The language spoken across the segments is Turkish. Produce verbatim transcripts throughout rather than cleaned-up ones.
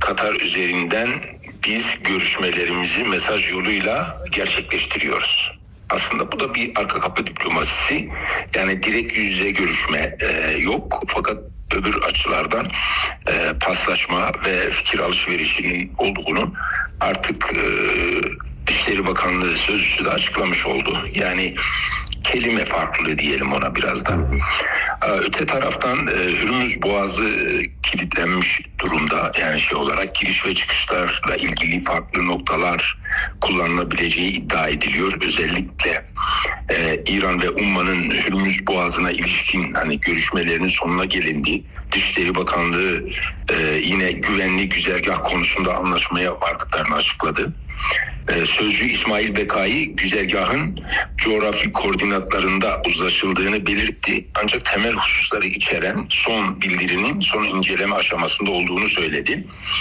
Katar üzerinden biz görüşmelerimizi mesaj yoluyla gerçekleştiriyoruz. Aslında bu da bir arka kapı diplomasisi. Yani direkt yüz yüze görüşme e, yok. Fakat öbür açılardan e, paslaşma ve fikir alışverişinin olduğunu artık e, Dışişleri Bakanlığı sözcüsü de açıklamış oldu. Yani kelime farklılığı diyelim ona biraz da. Öte taraftan Hürmüz Boğazı kilitlenmiş durumda. Yani şey olarak giriş ve çıkışlarla ilgili farklı noktalar kullanılabileceği iddia ediliyor. Özellikle e, İran ve Umman'ın Hürmüz Boğazı'na ilişkin hani görüşmelerinin sonuna gelindi. Dışişleri Bakanlığı e, yine güvenli güzergah konusunda anlaşmaya vardıklarını açıkladı. Ee, Sözcü İsmail Bekai güzergahın coğrafi koordinatlarında uzlaşıldığını belirtti. Ancak temel hususları içeren son bildirinin son inceleme aşamasında olduğunu söyledi.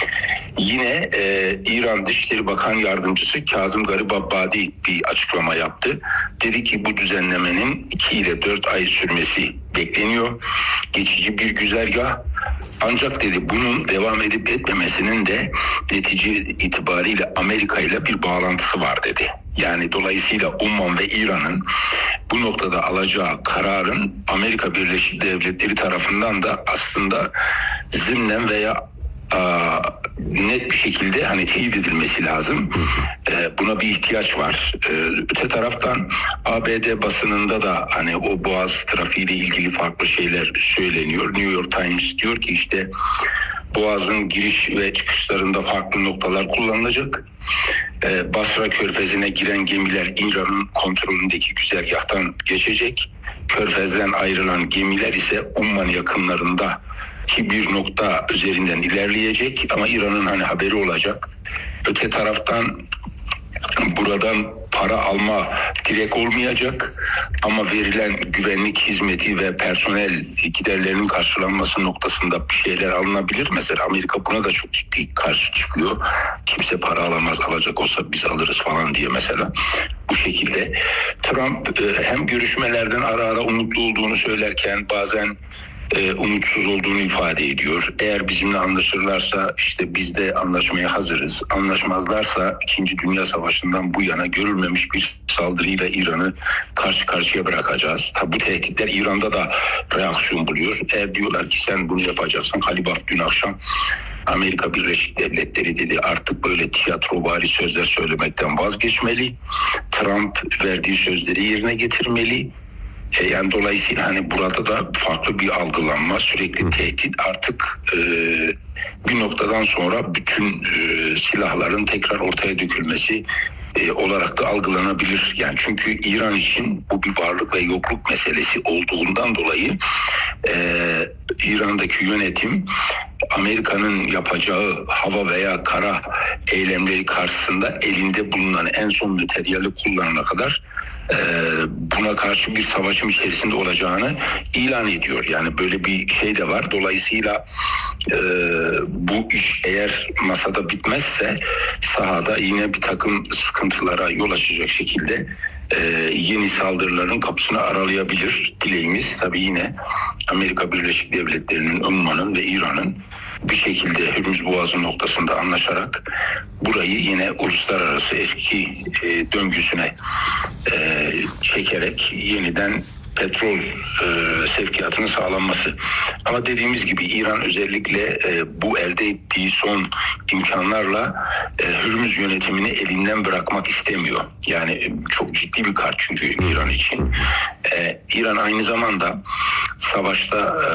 Yine e, İran Dışişleri Bakan Yardımcısı Kazım Garibabadi bir açıklama yaptı. Dedi ki bu düzenlemenin iki ile dört ay sürmesi bekleniyor. Geçici bir güzergah. Ancak dedi bunun devam edip etmemesinin de netice itibariyle Amerika ile bir bağlantısı var dedi. Yani dolayısıyla Umman ve İran'ın bu noktada alacağı kararın Amerika Birleşik Devletleri tarafından da aslında zımnen veya Aa, net bir şekilde hani teyit edilmesi lazım. Ee, buna bir ihtiyaç var. Ee, öte taraftan A B D basınında da hani o boğaz trafiğiyle ilgili farklı şeyler söyleniyor. New York Times diyor ki işte Boğaz'ın giriş ve çıkışlarında farklı noktalar kullanılacak. Ee, Basra Körfezi'ne giren gemiler İran'ın kontrolündeki güzergahtan geçecek. Körfez'den ayrılan gemiler ise Umman yakınlarında ki bir nokta üzerinden ilerleyecek ama İran'ın hani haberi olacak. Öte taraftan buradan para alma direkt olmayacak ama verilen güvenlik hizmeti ve personel giderlerinin karşılanması noktasında bir şeyler alınabilir. Mesela Amerika buna da çok ciddi karşı çıkıyor. Kimse para alamaz, alacak olsa biz alırız falan diye mesela. Bu şekilde Trump hem görüşmelerden ara ara umutlu olduğunu söylerken bazen E, umutsuz olduğunu ifade ediyor. Eğer bizimle anlaşırlarsa işte biz de anlaşmaya hazırız. Anlaşmazlarsa İkinci Dünya Savaşı'ndan bu yana görülmemiş bir saldırıyla İran'ı karşı karşıya bırakacağız. Tabi bu tehditler İran'da da reaksiyon buluyor. Eğer diyorlar ki sen bunu yapacaksın. Halibaf dün akşam Amerika Birleşik Devletleri dedi artık böyle tiyatrovari sözler söylemekten vazgeçmeli. Trump verdiği sözleri yerine getirmeli. Yani dolayısıyla hani burada da farklı bir algılanma, sürekli tehdit artık e, bir noktadan sonra bütün e, silahların tekrar ortaya dökülmesi e, olarak da algılanabilir. Yani çünkü İran için bu bir varlık ve yokluk meselesi olduğundan dolayı e, İran'daki yönetim Amerika'nın yapacağı hava veya kara eylemleri karşısında elinde bulunan en son materyali kullanana kadar Ee, buna karşı bir savaşın içerisinde olacağını ilan ediyor. Yani böyle bir şey de var. Dolayısıyla e, bu iş eğer masada bitmezse sahada yine bir takım sıkıntılara yol açacak şekilde e, yeni saldırıların kapısını aralayabilir. Dileğimiz tabii yine Amerika Birleşik Devletleri'nin, Umman'ın ve İran'ın bir şekilde Hürmüz Boğazı noktasında anlaşarak burayı yine uluslararası eski e, döngüsüne e, çekerek yeniden petrol e, sevkiyatının sağlanması. Ama dediğimiz gibi İran özellikle e, bu elde ettiği son imkanlarla e, Hürmüz yönetimini elinden bırakmak istemiyor. Yani e, çok ciddi bir kart çünkü İran için. E, İran aynı zamanda savaşta e,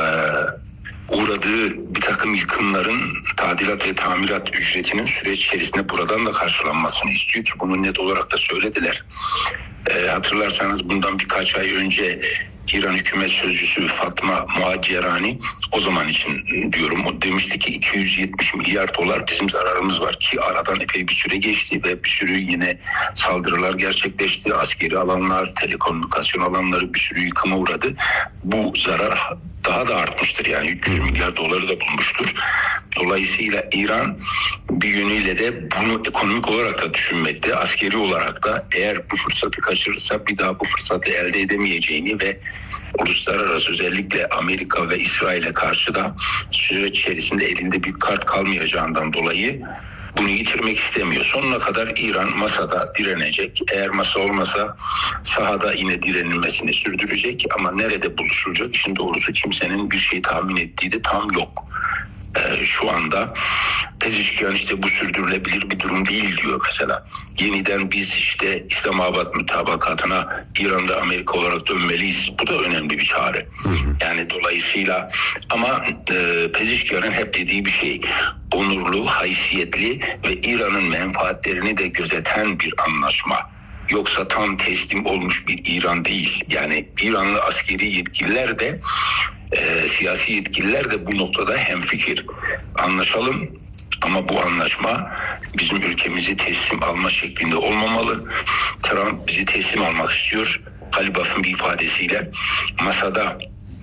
uğradığı bir takım yıkımların tadilat ve tamirat ücretinin süreç içerisinde buradan da karşılanmasını istiyor ki bunu net olarak da söylediler. E, hatırlarsanız bundan birkaç ay önce İran hükümet sözcüsü Fatma Muhacirani o zaman için diyorum o demişti ki iki yüz yetmiş milyar dolar bizim zararımız var ki aradan epey bir süre geçti ve bir sürü yine saldırılar gerçekleşti. Askeri alanlar, telekomünikasyon alanları bir sürü yıkıma uğradı. Bu zarar daha da artmıştır. Yani üç yüz milyar doları da bulmuştur. Dolayısıyla İran bir yönüyle de bunu ekonomik olarak da düşünmekte, askeri olarak da eğer bu fırsatı kaçırırsa bir daha bu fırsatı elde edemeyeceğini ve uluslararası özellikle Amerika ve İsrail'e karşı da süreç içerisinde elinde bir kart kalmayacağından dolayı bunu yitirmek istemiyor. Sonuna kadar İran masada direnecek. Eğer masa olmasa sahada yine direnilmesini sürdürecek ama nerede buluşulacak işin doğrusu kimsenin bir şey tahmin ettiği de tam yok. Ee, şu anda Pezeshkian işte bu sürdürülebilir bir durum değil diyor mesela. Yeniden biz işte İslamabad mutabakatına İran ve Amerika olarak dönmeliyiz. Bu da önemli bir çağrı. Hı hı. Yani dolayısıyla ama e, Pezeshkian'ın hep dediği bir şey, onurlu, haysiyetli ve İran'ın menfaatlerini de gözeten bir anlaşma. Yoksa tam teslim olmuş bir İran değil. Yani İranlı askeri yetkililer de e, siyasi yetkililer de bu noktada hemfikir. Anlaşalım ama bu anlaşma bizim ülkemizi teslim alma şeklinde olmamalı. Trump bizi teslim almak istiyor. Galibaf'ın bir ifadesiyle masada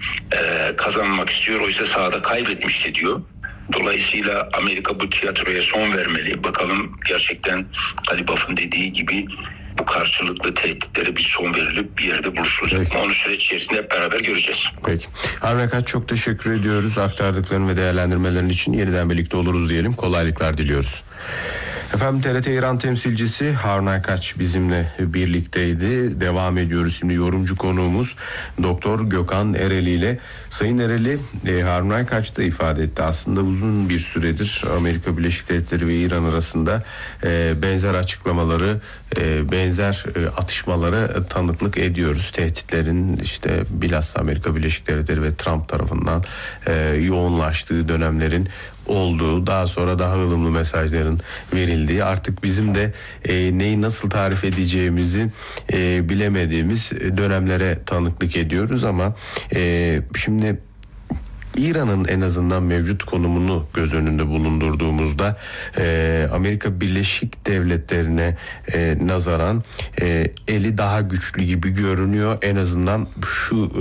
e, kazanmak istiyor. Oysa sahada kaybetmişti diyor. Dolayısıyla Amerika bu tiyatroya son vermeli. Bakalım gerçekten Galibaf'ın dediği gibi bu karşılıklı tehditlere bir son verilip bir yerde buluşulacak. Peki. Onu süreç içerisinde hep beraber göreceğiz. Peki. Harun Aykaç, çok teşekkür ediyoruz. Aktardıkların ve değerlendirmelerin için yeniden birlikte oluruz diyelim. Kolaylıklar diliyoruz. Efendim, T R T İran temsilcisi Harun Aykaç bizimle birlikteydi. Devam ediyoruz şimdi. Yorumcu konuğumuz Doktor Gökhan Ereli ile. Sayın Ereli, e, Harun Aykaç da ifade etti. Aslında uzun bir süredir Amerika Birleşik Devletleri ve İran arasında e, benzer açıklamaları, e, benzer e, atışmalara tanıklık ediyoruz. Tehditlerin işte bilhassa Amerika Birleşik Devletleri ve Trump tarafından e, yoğunlaştığı dönemlerin olduğu, daha sonra daha ılımlı mesajların verildiği, artık bizim de e, neyi nasıl tarif edeceğimizi e, bilemediğimiz dönemlere tanıklık ediyoruz ama e, şimdi İran'ın en azından mevcut konumunu göz önünde bulundurduğumuzda e, Amerika Birleşik Devletleri'ne e, nazaran e, eli daha güçlü gibi görünüyor. En azından şu e,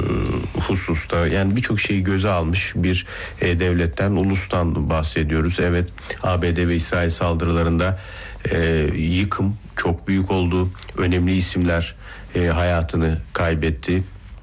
hususta, yani birçok şeyi göze almış bir e, devletten, ulustan bahsediyoruz. Evet, A B D ve İsrail saldırılarında e, yıkım çok büyük oldu. Önemli isimler e, hayatını kaybetti.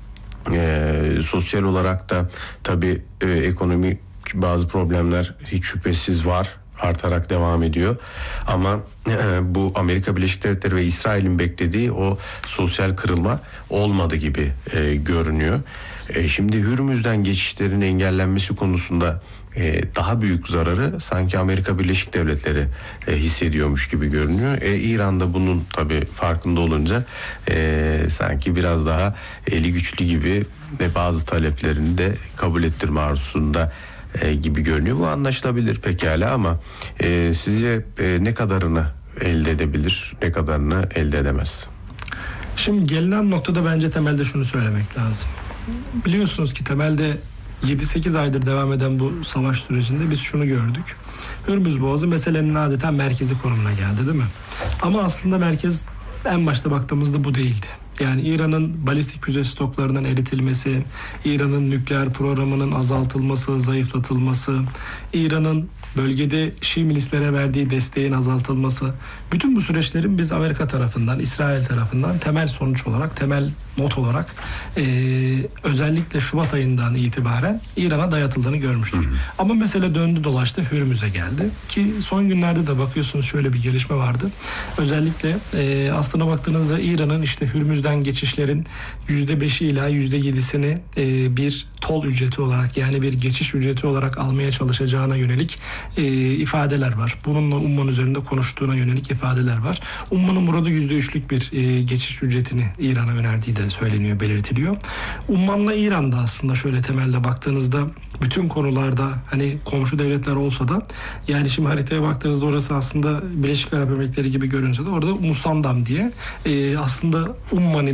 Ee, sosyal olarak da tabii e, ekonomik bazı problemler hiç şüphesiz var, artarak devam ediyor ama e, bu Amerika Birleşik Devletleri ve İsrail'in beklediği o sosyal kırılma olmadı gibi e, görünüyor. E, şimdi Hürmüz'den geçişlerin engellenmesi konusunda e, daha büyük zararı sanki Amerika Birleşik Devletleri e, hissediyormuş gibi görünüyor. E, İran'da bunun tabii farkında olunca e, sanki biraz daha eli güçlü gibi ve bazı taleplerini de kabul ettirme arzusunda e, gibi görünüyor. Bu anlaşılabilir pekala ama e, sizce e, ne kadarını elde edebilir, ne kadarını elde edemez? Şimdi gelinen noktada bence temelde şunu söylemek lazım. Biliyorsunuz ki temelde yedi sekiz aydır devam eden bu savaş sürecinde biz şunu gördük. Hürmüz Boğazı meselenin adeta merkezi konumuna geldi, değil mi? Ama aslında merkez en başta baktığımızda bu değildi. Yani İran'ın balistik füze stoklarının eritilmesi, İran'ın nükleer programının azaltılması, zayıflatılması, İran'ın bölgede Şii milislere verdiği desteğin azaltılması, bütün bu süreçlerin biz Amerika tarafından, İsrail tarafından temel sonuç olarak, temel not olarak e, özellikle Şubat ayından itibaren İran'a dayatıldığını görmüştür. Hı hı. Ama mesele döndü dolaştı, Hürmüz'e geldi. Ki son günlerde de bakıyorsunuz şöyle bir gelişme vardı. Özellikle e, aslına baktığınızda İran'ın işte Hürmüz'den geçişlerin yüzde beşi ila yüzde yedisini e, bir tol ücreti olarak, yani bir geçiş ücreti olarak almaya çalışacağına yönelik e, ifadeler var. Bununla Umman üzerinde konuştuğuna yönelik ifadeler var. Umman'ın burada yüzde üçlük bir e, geçiş ücretini İran'a önerdiği de söyleniyor, belirtiliyor. Umman'la İran'da aslında şöyle temelde baktığınızda bütün konularda hani komşu devletler olsa da, yani şimdi haritaya baktığınızda orası aslında Birleşik Arap Emirlikleri gibi görünse de orada Musandam diye e, aslında Umman ile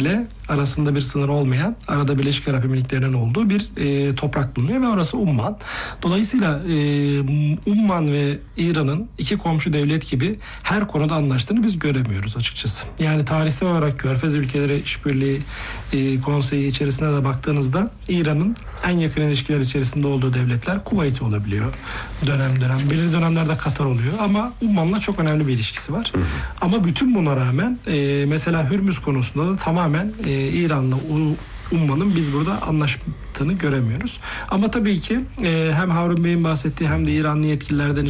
arasında bir sınır olmayan, arada Birleşik Arap Emirlikleri'nin olduğu bir e, toprak bulunuyor ve orası Umman. Dolayısıyla e, Umman ve İran'ın iki komşu devlet gibi her konuda anlaştığını biz göremiyoruz açıkçası. Yani tarihsel olarak Körfez Ülkeleri İşbirliği e, Konseyi içerisine de baktığınızda İran'ın en yakın ilişkiler içerisinde olduğu devletler Kuveyt olabiliyor dönem dönem. Belirli dönemlerde Katar oluyor ama Umman'la çok önemli bir ilişkisi var. Hı hı. Ama bütün buna rağmen e, mesela Hürmüz konusunda da tamamen e, İran'la Umman'ın biz burada anlaştığını göremiyoruz. Ama tabii ki e, hem Harun Bey'in bahsettiği hem de İranlı yetkililerden